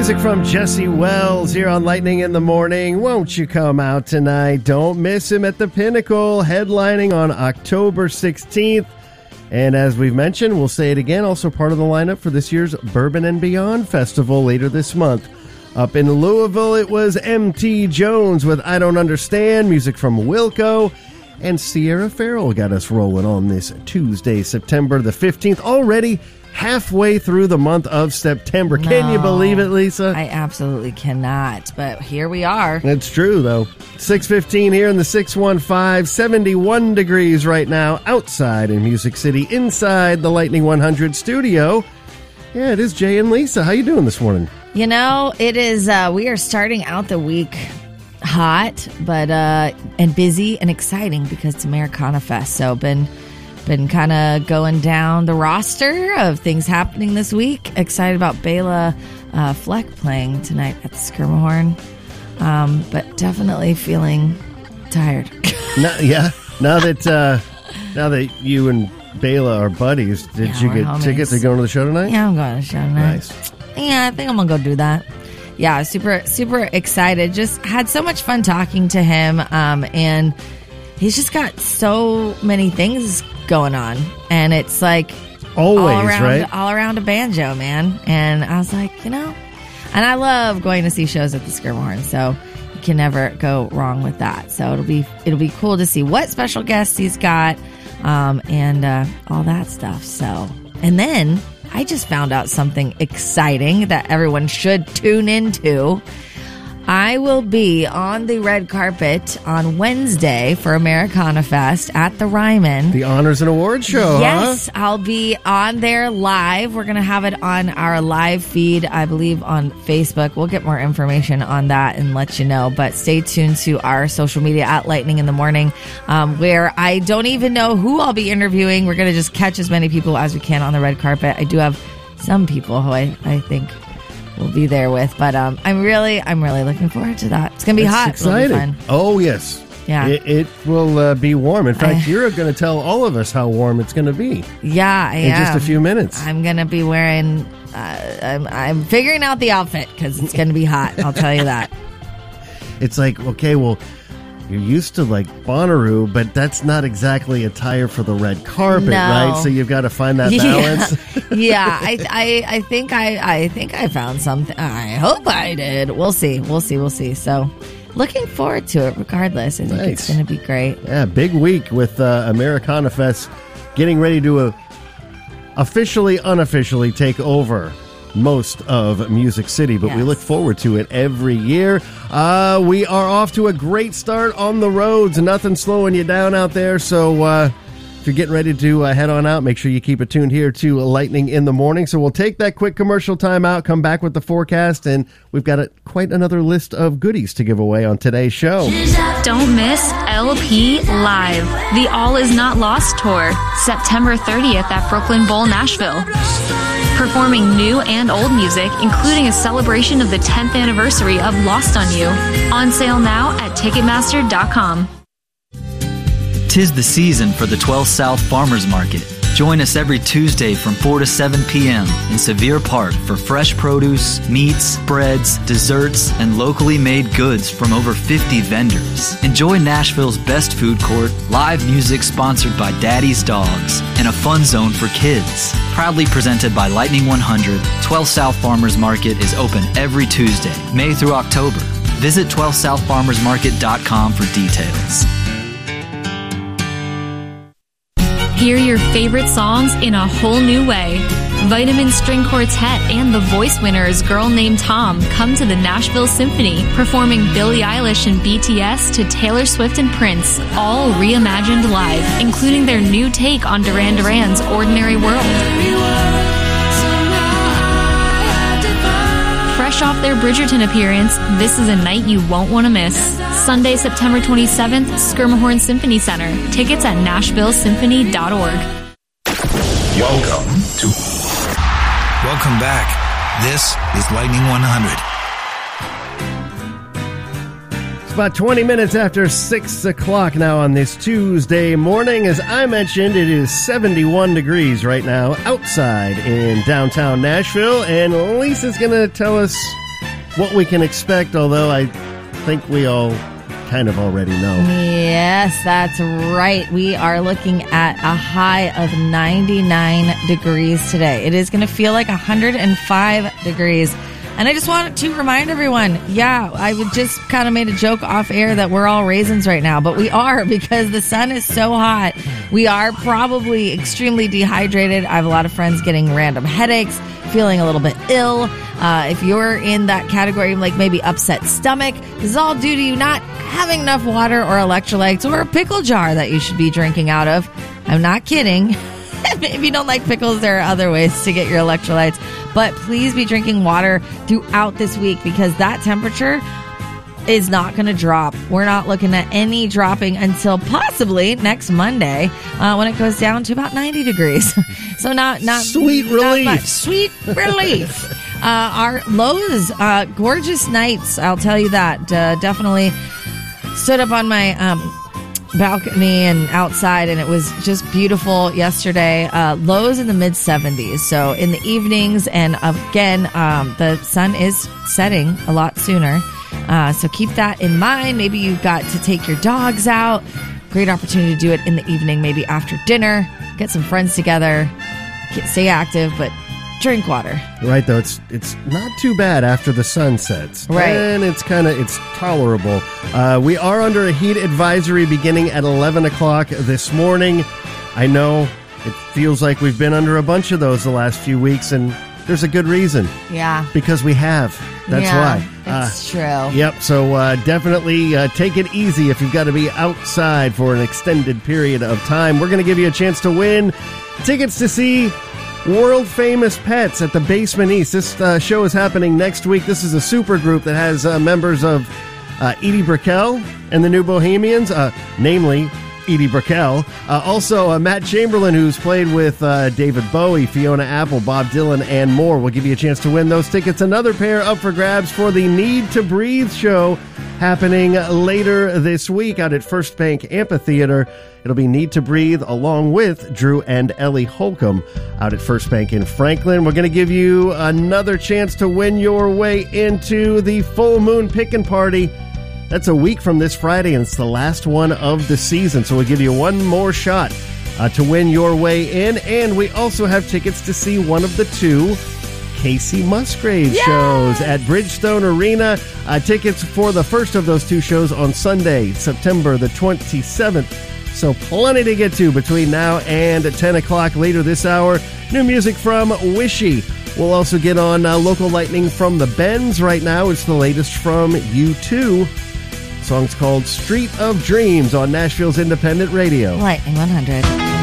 Music from Jesse Wells here on Lightning in the Morning. Won't you come out tonight? Don't miss him at the Pinnacle, headlining on October 16th. And as we've mentioned, we'll say it again, also part of the lineup for this year's Bourbon and Beyond Festival later this month. Up in Louisville, it was M.T. Jones with I Don't Understand, music from Wilco. And Sierra Farrell got us rolling on this Tuesday, September the 15th. Already halfway through the month of September. No, can you believe it, Lisa? I absolutely cannot, but here we are. It's true, though. 6:15 here in the 615, 71 degrees right now outside in Music City, inside the Lightning 100 studio. Yeah, it is Jay and Lisa. How you doing this morning? You know, it is, we are starting out the week hot, but, and busy and exciting because it's Americana Fest. So been kind of going down the roster of things happening this week. Excited about Bela Fleck playing tonight at the Skirmahorn, but definitely feeling tired. Now that you and Bela are buddies, did you get tickets to going to the show tonight? Yeah, I'm going to the show tonight. Nice. Yeah, I think I'm going to go do that. Yeah, super, super excited. Just had so much fun talking to him, and he's just got so many things going on, and it's like always all around a banjo, man. And I was like, and I love going to see shows at the Skirmahorn, so you can never go wrong with that. So it'll be cool to see what special guests he's got, and all that stuff. So, and then I just found out something exciting that everyone should tune into. I will be on the red carpet on Wednesday for Americana Fest at the Ryman. The Honors and Awards show, Yes, huh? I'll be on there live. We're going to have it on our live feed, I believe, on Facebook. We'll get more information on that and let you know. But stay tuned to our social media at Lightning in the Morning, where I don't even know who I'll be interviewing. We're going to just catch as many people as we can on the red carpet. I do have some people who I think we'll be there with, but I'm really looking forward to that. It's gonna be hot. Exciting. It'll be fun. Oh yes, yeah. It will be warm. In fact, you're going to tell all of us how warm it's going to be. Yeah, I am. In just a few minutes. I'm gonna be wearing. I'm figuring out the outfit because it's gonna be hot. I'll tell you that. It's like, okay, well, you're used to like Bonnaroo, but that's not exactly attire for the red carpet, right? So you've got to find that balance. Yeah, I think I found something. I hope I did. We'll see. So, looking forward to it. Regardless, I think it's going to be great. Yeah, big week with Americana Fest getting ready to officially, unofficially take over most of Music City, but we look forward to it every year. We are off to a great start on the roads. Nothing slowing you down out there, so if you're getting ready to head on out, make sure you keep it tuned here to Lightning in the Morning. So we'll take that quick commercial time out, come back with the forecast, and we've got quite another list of goodies to give away on today's show. Don't miss LP Live, the All Is Not Lost Tour, September 30th at Brooklyn Bowl, Nashville. Performing new and old music, including a celebration of the 10th anniversary of Lost on You. On sale now at Ticketmaster.com. 'Tis the season for the 12 South Farmers Market. Join us every Tuesday from 4 to 7 p.m. in Sevier Park for fresh produce, meats, breads, desserts, and locally made goods from over 50 vendors. Enjoy Nashville's best food court, live music sponsored by Daddy's Dogs, and a fun zone for kids. Proudly presented by Lightning 100, 12 South Farmers Market is open every Tuesday, May through October. Visit 12southfarmersmarket.com for details. Hear your favorite songs in a whole new way. Vitamin String Quartet and the Voice Winners Girl Named Tom come to the Nashville Symphony, performing Billie Eilish and BTS to Taylor Swift and Prince, all reimagined live, including their new take on Duran Duran's Ordinary World. Fresh off their Bridgerton appearance, this is a night you won't want to miss. Sunday, September 27th, Skirmahorn Symphony Center. Tickets at NashvilleSymphony.org. Welcome back. This is Lightning 100. It's about 20 minutes after 6 o'clock now on this Tuesday morning. As I mentioned, it is 71 degrees right now outside in downtown Nashville, and Lisa's going to tell us what we can expect, although I think we all kind of already know. Yes, that's right. We are looking at a high of 99 degrees today. It is going to feel like 105 degrees. And I just wanted to remind everyone, I would just kind of made a joke off air that we're all raisins right now, but we are, because the sun is so hot. We are probably extremely dehydrated. I have a lot of friends getting random headaches, feeling a little bit ill. If you're in that category, like maybe upset stomach, this is all due to you not having enough water or electrolytes or a pickle jar that you should be drinking out of. I'm not kidding. If you don't like pickles, there are other ways to get your electrolytes. But please be drinking water throughout this week, because that temperature is not going to drop. We're not looking at any dropping until possibly next Monday, when it goes down to about 90 degrees. So not sweet relief. Not much. Sweet relief. Our lows, gorgeous nights. I'll tell you that. Definitely stood up on my balcony and outside, and it was just beautiful yesterday. Lows in the mid 70s. So in the evenings, and again, the sun is setting a lot sooner. So keep that in mind. Maybe you've got to take your dogs out. Great opportunity to do it in the evening, maybe after dinner. Get some friends together. Stay active, but drink water. Right, though, it's not too bad after the sun sets. Right. And it's tolerable. We are under a heat advisory beginning at 11 o'clock this morning. I know it feels like we've been under a bunch of those the last few weeks, and there's a good reason. Yeah. Because we have. That's why. It's true. Yep, so definitely take it easy if you've got to be outside for an extended period of time. We're going to give you a chance to win tickets to see World Famous Pets at the Basement East. This show is happening next week. This is a super group that has members of Edie Brickell and the New Bohemians, namely Edie Brickell. Also, Matt Chamberlain, who's played with David Bowie, Fiona Apple, Bob Dylan, and more. We'll give you a chance to win those tickets. Another pair up for grabs for the Need to Breathe show happening later this week out at First Bank Amphitheater. It'll be Need to Breathe along with Drew and Ellie Holcomb out at First Bank in Franklin. We're going to give you another chance to win your way into the Full Moon Pickin' Party. That's a week from this Friday, and it's the last one of the season. So we'll give you one more shot to win your way in. And we also have tickets to see one of the two Casey Musgrave shows at Bridgestone Arena. Tickets for the first of those two shows on Sunday, September the 27th. So plenty to get to between now and 10 o'clock later this hour. New music from Wishy. We'll also get on local lightning from the Bends right now. It's the latest from U2. The song's called Street of Dreams on Nashville's Independent Radio. Lightning 100.